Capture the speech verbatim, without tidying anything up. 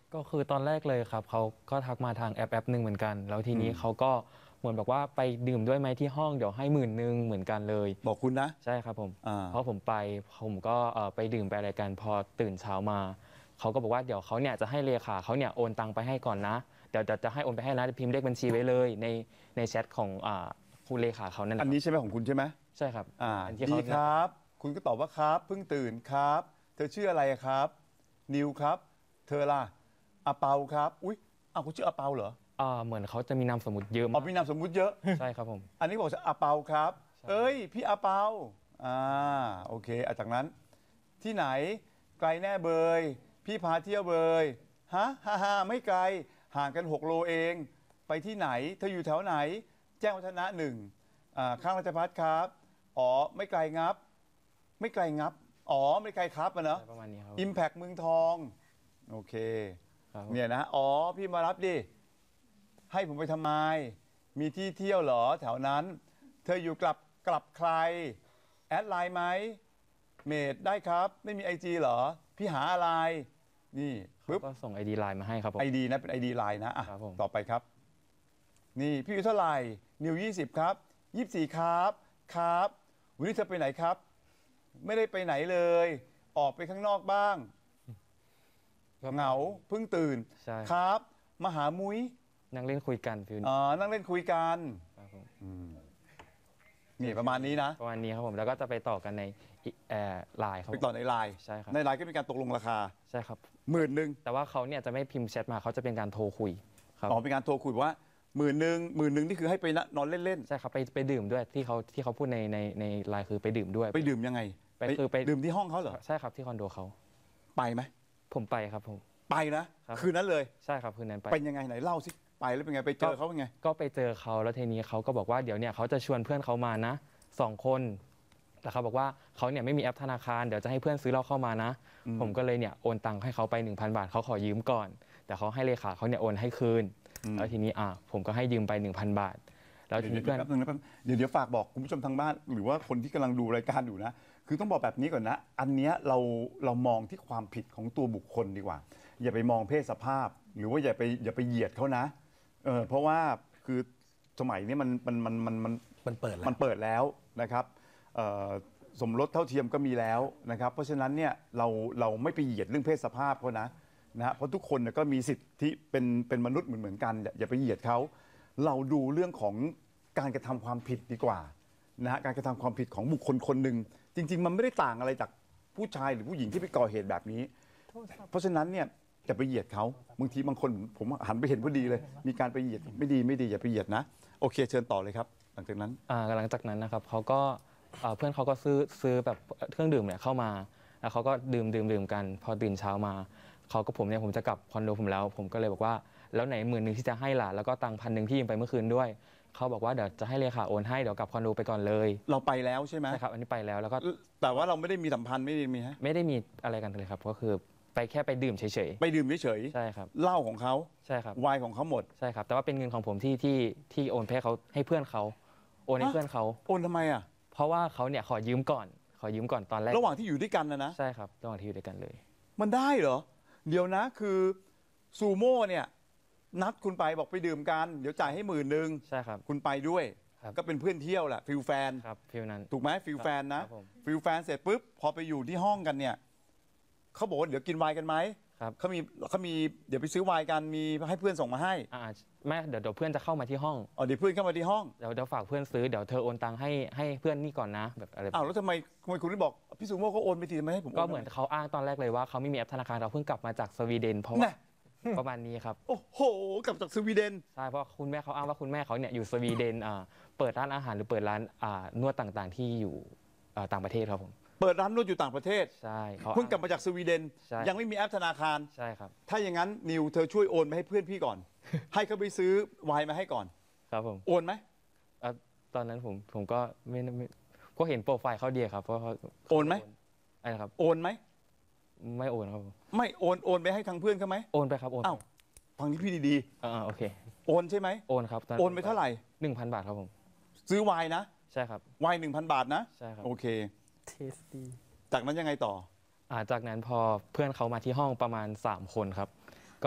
ก็คือตอนแรกเลยครับเขาก็ทักมาทางแอปแอปหนึ่งเหมือนกันแล้วทีนี้เขาก็เหมือนบอกว่าไปดื่มด้วยไหมที่ห้องเดี๋ยวให้หมื่นหนึ่งเหมือนกันเลยบอกคุณนะใช่ครับผมเพราะผมไปผมก็ไปดื่มไปอะไรกันพอตื่นเช้ามาเขาก็บอกว่าเดี๋ยวเขาเนี่ยจะให้เลขาเขาเนี่ยโอนตังไปให้ก่อนนะเดี๋ยวจะให้โอนไปให้นะพิมพ์เลขบัญชีไว้เลยในในแชทของคุณเลขาเขานั่นอันนี้ใช่ไหมของคุณใช่ไหมใช่ครับอ่าดีครับคุณก็ตอบว่าครับเพิ่งตื่นครับเธอชื่ออะไรครับนิวครับเธอล่ะอาเปาครับอุ๊ยอ้าวคุณชื่ออาเปาเหรออ่าเหมือนเขาจะมีนามสมมุติเยอะอ๋อมีนามสมมุติเยอะใช่ครับผมอันนี้บอกจะอาเปาครับเอ้ยพี่อาเปาอ่าโอเคจากนั้นที่ไหนไกลแน่เบยพี่พาเที่ยวเบยฮะฮ่าฮ่าไม่ไกลห่างกันหกโลเองไปที่ไหนเธออยู่แถวไหนแจ้งวัฒนะหนึ่งอ่าข้างราชพัฒครับอ๋อไม่ไกลงับไม่ไกลงับอ๋อไม่ไกลครับอะเนาะประมาณนี้ครับ Impact เมืองทองโอเคเนี่ยนะอ๋อพี่มารับดิให้ผมไปทำไมมีที่เที่ยวเหรอแถวนั้นเธออยู่กลับกลับใครแอดไลน์ไหมเมดได้ครับไม่มี ไอ จี เหรอพี่หาอะไรนี่ปุ๊บก็ส่ง ไอ ดี ไลน์มาให้ครับผมไอ ดี นะเป็น ไอ ดี ไลน์นะอ่ะครับผมต่อไปครับนี่พี่อยู่เท่าไหร่นิวยี่สิบครับยี่สิบสี่ครับครับวันนี้เธอไปไหนครับไม่ได้ไปไหนเลยออกไปข้างนอกบ้างเหงาเพิ่งตื่นครับมาหามุ้ยนั่งเล่นคุยกันฟิวอ๋อนั่งเล่นคุยกันครับผมนี่ประมาณนี้นะประมาณนี้ครับผมแล้วก็จะไปต่อกันในไลน์ครับไปต่อในไลน์ใช่ครับในไลน์ก็มีการตกลงราคาใช่ครับหมื่นหนึ่งแต่ว่าเขาเนี่ยจะไม่พิมพ์แชทมาเขาจะเป็นการโทรคุยครับอ๋อเป็นการโทรคุยว่าหมื่นหนึ่งหมื่นหนึ่งนี่คือให้ไปนอนเล่นๆใช่ครับไปไปดื่มด้วยที่เขาที่เขาพูดในในในไลน์คือไปดื่มด้วยไปดื่มยังไงไปคือไปดื่มที่ห้องเขาเหรอใช่ครับที่คอนโดเขาไปไหมผมไปครับผมไปนะคืนนั้นเลยใช่ครับคืนนั้นไปเป็นยังไงไหนเล่าสิไปแล้วเป็นไงไปเจอเขาเป็นไงก็ไปเจอเขาแล้วทีนี้เขาก็บอกว่าเดี๋ยวเนี่ยเขาจะชวนเพื่อนเขามานะสองคนแล้วเขาบอกว่าเขาเนี่ยไม่มีแอปธนาคารเดี๋ยวจะให้เพื่อนซื้อเหล้าเข้ามานะผมก็เลยเนี่ยโอนตังค์ให้เขาไป หนึ่งพัน บาทเขาขอยืมก่อนแต่เขาให้เลขาเขาเนี่ยโอนให้คืนแล้วทีนี้อ่ะผมก็ให้ยืมไป หนึ่งพัน บาทแล้วทีนี้เพื่อนเดี๋ยวเดี๋ยวฝากบอกคุณผู้ชมทางบ้านหรือว่าคนที่กำลังดูรายการอยู่นะคือต้องบอกแบบนี้ก่อนนะอันเนี้ยเราเรามองที่ความผิดของตัวบุคคลดีกว่าอย่าไปมองเพศสภาพหรือว่าอย่าไปอย่าไปเหยียดเขานะเออเพราะว่าคือสมัยนี้มันมันมันมันมันมันเปิดแล้วมันเปิดแล้วนะครับสมรสเท่าเทียมก็มีแล้วนะครับเพราะฉะนั้นเนี่ยเราเราไม่ไปเหยียดเรื่องเพศสภาพเขานะนะฮะเพราะทุกคนก็มีสิทธิเป็นเป็นมนุษย์เหมือนเหมือนกันอย่าไปเหยียดเขาเราดูเรื่องของการกระทำความผิดดีกว่านะฮะการกระทำความผิดของบุคคลคนหนึ่งจริงๆมันไม่ได้ต่างอะไรจากผู้ชายหรือผู้หญิงที่ไปก่อเหตุแบบนี้เพราะฉะนั้นเนี่ยอย่าไปเหยียดเขาบางทีบางคนผมหันไปเห็นพอดีเลยมีการไปเหยียดไม่ดีไม่ดีอย่าไปเหยียดนะโอเคเชิญต่อเลยครับหลังจากนั้นอ่าหลังจากนั้นนะครับเขาก็เพื่อนเขาก็ซื้อซื้อแบบเครื่องดื่มเนี่ยเข้ามาแล้วเขาก็ดื่มดื่มดื่มกันพอตื่นเช้ามาเขาก็ผมเนี่ยผมจะกลับคอนโดผมแล้วผมก็เลยบอกว่าแล้วไหนหมื่นหนึ่งที่จะให้ล่ะแล้วก็ตังพันหนึ่งที่ยืมไปเมื่อคืนด้วยเขาบอกว่าเดี๋ยวจะให้เลขาโอนให้เดี๋ยวกลับคอนโดไปก่อนเลยเราไปแล้วใช่ไหมใช่ครับอันนี้ไปแล้วแล้วก็แต่ว่าเราไม่ได้มีสัมพันธ์ไม่ได้มีฮะไม่ได้มีอะไรกันเลยครับก็คือไปแค่ไปดื่มเฉยๆไปดื่มเฉยๆใช่ครับเหล้าของเขาใช่ครับไวน์ของเขาหมดใช่ครับแต่ว่าเป็นเงินของผมที่ที่ที่โอนให้เขาให้เพื่อนเขาโอนให้เพื่อนเขาโอนทำไมอ่ะเพราะว่าเขาเนี่ยขอยืมก่อนขอยืมก่อนตอนแรกระหว่างที่อยู่ด้วยกันนะนะใช่ครับระหว่างที่อยู่ด้วยกันเลยมันได้เหรอเดี๋ยวนะคือซูโม่เนี่ยนัดคุณไปบอกไปดื่มกันเดี๋ยวจ่ายให้หมื่นหนึ่งใช่ครับคุณไปด้วยก็เป็นเพื่อนเที่ยวแหละฟิลแฟนครับฟิลนั้นถูกไหมฟิลแฟนนะฟิลแฟนเสร็จปุ๊บพอไปอยู่ที่ห้องกันเนี่ยเขาบอกว่าเดี๋ยวกินไวน์กันไหมครับเขามีเขามีเดี๋ยวไปซื้อไวน์กันมีให้เพื่อนส่งมาให้อ่าแม่เดี๋ยวเดี๋ยวเพื่อนจะเข้ามาที่ห้องอ๋อเดี๋ยวเพื่อนเข้ามาที่ห้องเดี๋ยวเดี๋ยวฝากเพื่อนซื้อเดี๋ยวเธอโอนตังค์ให้ให้เพื่อนนี่ก่อนนะแบบอะไรอ้าวแล้วทำไมทำไมคุณไม่บอกพี่ซูโม่เขาโอนไปทีทำไมให้ผมก็เหมือนเขาอ้างตอนแรกเลยว่าเขาไม่มีแอปธนาคารเราเพิ่งกลับมาจากสวีเดนเพราะว่าประมาณนี้ครับโอ้โหกลับจากสวีเดนใช่เพราะคุณแม่เขาอ้างว่าคุณแม่เขาเนี่ยอยู่สวีเดนอ่าเปิดร้านอาหารหรือเปิดร้านอ่านวดต่างๆที่อยู่ต่างประเทศครับผมเปิดร้านนวดอยู่ต่างประเทศใช่เพิ่งกลับมาจากสวีเดนยังไม่มีแอปธนาคารใช่ครับถ้าอย่างนั้นนิวเธอช่วยโอนไปให้เพื่อนพี่ก่อน ให้เขาไปซื้อไวน์มาให้ก่อนครับผมโอนไหมตอนนั้นผมผมก็ไม่ไม่ก็เห็นโปรไฟล์เขาดีครับเพราะเขาโอนไหมอะไรครับโอนไหมไม่โอนครับไม่โอนโอนไปให้ทางเพื่อนเขาไหมโอนไปครับโอนอ้าวฟังที่พี่ดีๆอ่าโอเคโอนใช่ไหมโอนครับโอนไปเท่าไหร่หนึ่งพันบาทครับผมซื้อไวน์นะใช่ครับไวน์หนึ่งพันบาทนะใช่ครับโอเคเทสดีจากนั้นยังไงต่ออ่าจากนั้นพอเพื่อนเขามาที่ห้องประมาณสามคนครับ